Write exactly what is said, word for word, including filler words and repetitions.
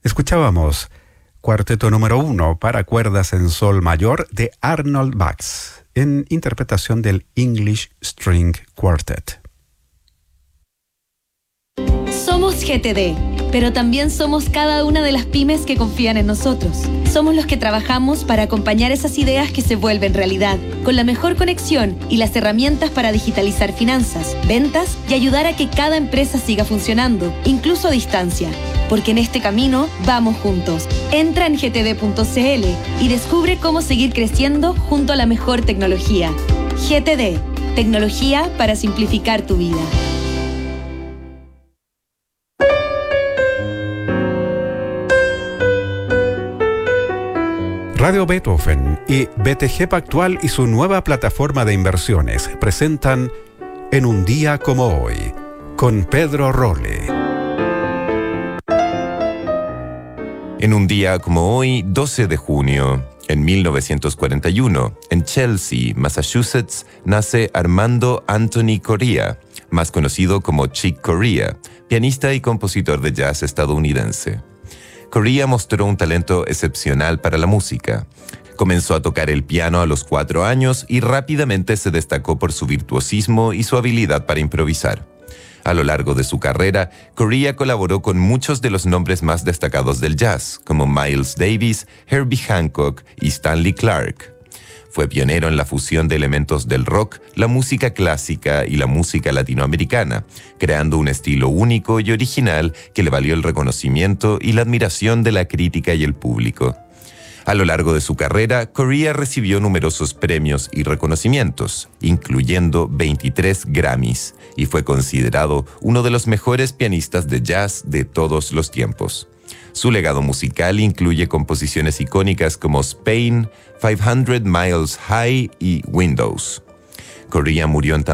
Escuchábamos Cuarteto número uno para cuerdas en sol mayor de Arnold Bax, en interpretación del English String Quartet. Somos G T D, pero también somos cada una de las pymes que confían en nosotros. Somos los que trabajamos para acompañar esas ideas que se vuelven realidad, con la mejor conexión y las herramientas para digitalizar finanzas, ventas y ayudar a que cada empresa siga funcionando, incluso a distancia. Porque en este camino vamos juntos. Entra en g t d punto c l y descubre cómo seguir creciendo junto a la mejor tecnología. G T D, tecnología para simplificar tu vida. Radio Beethoven y B T G Pactual y su nueva plataforma de inversiones presentan En un día como hoy, con Pedro Rolle. En un día como hoy, doce de junio, en mil novecientos cuarenta y uno, en Chelsea, Massachusetts, nace Armando Anthony Correa, más conocido como Chick Corea, pianista y compositor de jazz estadounidense. Correa mostró un talento excepcional para la música. Comenzó a tocar el piano a los cuatro años y rápidamente se destacó por su virtuosismo y su habilidad para improvisar. A lo largo de su carrera, Correa colaboró con muchos de los nombres más destacados del jazz, como Miles Davis, Herbie Hancock y Stanley Clarke. Fue pionero en la fusión de elementos del rock, la música clásica y la música latinoamericana, creando un estilo único y original que le valió el reconocimiento y la admiración de la crítica y el público. A lo largo de su carrera, Correa recibió numerosos premios y reconocimientos, incluyendo veintitrés Grammys, y fue considerado uno de los mejores pianistas de jazz de todos los tiempos. Su legado musical incluye composiciones icónicas como Spain, five hundred miles High y Windows. Correa murió en